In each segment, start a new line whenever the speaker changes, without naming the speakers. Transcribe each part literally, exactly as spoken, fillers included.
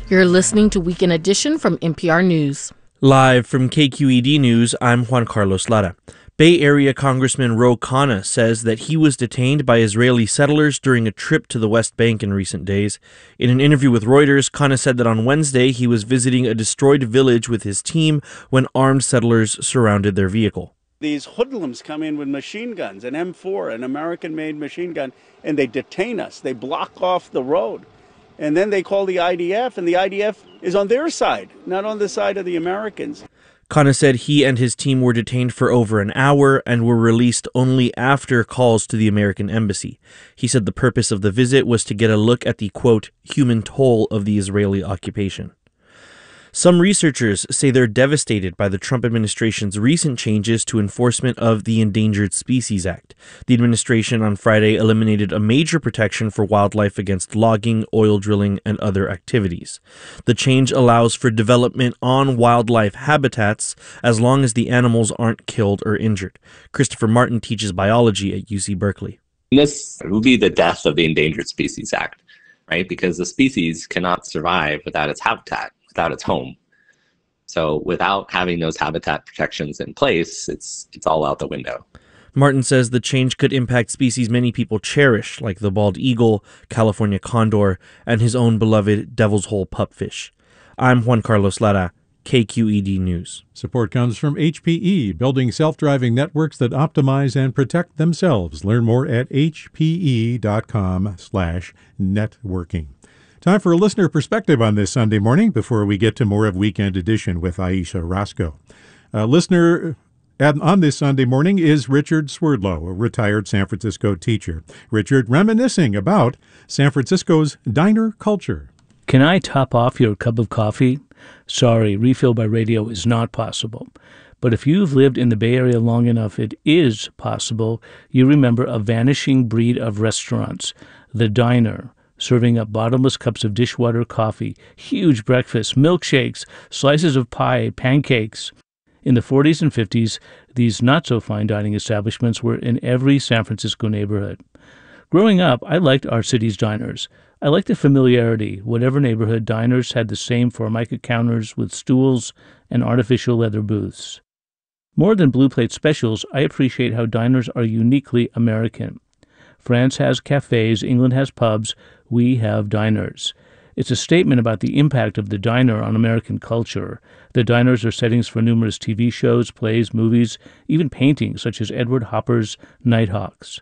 You're listening to Weekend Edition from N P R News.
Live from K Q E D News, I'm Juan Carlos Lara. Bay Area Congressman Ro Khanna says that he was detained by Israeli settlers during a trip to the West Bank in recent days. In an interview with Reuters, Khanna said that on Wednesday he was visiting a destroyed village with his team when armed settlers surrounded their vehicle.
These hoodlums come in with machine guns, an M four, an American-made machine gun, and they detain us. They block off the road. And then they call the I D F, and the I D F is on their side, not on the side of the Americans.
Khanna said he and his team were detained for over an hour and were released only after calls to the American embassy. He said the purpose of the visit was to get a look at the, quote, human toll of the Israeli occupation. Some researchers say they're devastated by the Trump administration's recent changes to enforcement of the Endangered Species Act. The administration on Friday eliminated a major protection for wildlife against logging, oil drilling, and other activities. The change allows for development on wildlife habitats as long as the animals aren't killed or injured. Christopher Martin teaches biology at U C Berkeley.
This would be the death of the Endangered Species Act, right? Because the species cannot survive without its habitat, without its home. So without having those habitat protections in place, it's it's all out the window.
Martin says the change could impact species many people cherish, like the bald eagle, California condor, and his own beloved devil's hole pupfish. I'm Juan Carlos Lara, K Q E D News.
Support comes from H P E, building self-driving networks that optimize and protect themselves. Learn more at h p e dot com slash networking. Time for a listener perspective on this Sunday morning before we get to more of Weekend Edition with Aisha Roscoe. A listener on this Sunday morning is Richard Swerdlow, a retired San Francisco teacher. Richard reminiscing about San Francisco's diner culture.
Can I top off your cup of coffee? Sorry, refill by radio is not possible. But if you've lived in the Bay Area long enough, it is possible. You remember a vanishing breed of restaurants, the diner, serving up bottomless cups of dishwater coffee, huge breakfasts, milkshakes, slices of pie, pancakes. In the forties and fifties, these not-so-fine dining establishments were in every San Francisco neighborhood. Growing up, I liked our city's diners. I liked the familiarity. Whatever neighborhood, diners had the same Formica counters with stools and artificial leather booths. More than blue plate specials, I appreciate how diners are uniquely American. France has cafes, England has pubs, we have diners. It's a statement about the impact of the diner on American culture. The diners are settings for numerous T V shows, plays, movies, even paintings such as Edward Hopper's Nighthawks.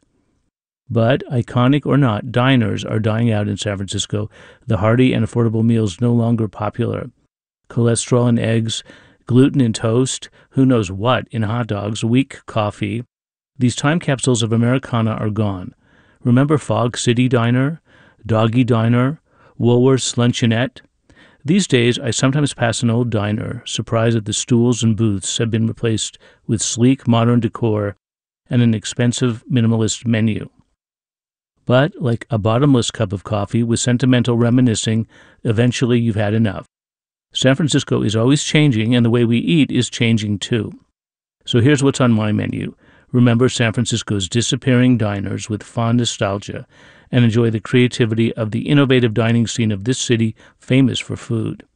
But, iconic or not, diners are dying out in San Francisco. The hearty and affordable meals no longer popular. Cholesterol in eggs, gluten in toast, who knows what in hot dogs, weak coffee. These time capsules of Americana are gone. Remember Fog City Diner, Doggy Diner, Woolworth's Luncheonette? These days, I sometimes pass an old diner, surprised that the stools and booths have been replaced with sleek, modern decor and an expensive, minimalist menu. But, like a bottomless cup of coffee with sentimental reminiscing, eventually you've had enough. San Francisco is always changing, and the way we eat is changing too. So here's what's on my menu. Remember San Francisco's disappearing diners with fond nostalgia and enjoy the creativity of the innovative dining scene of this city famous for food.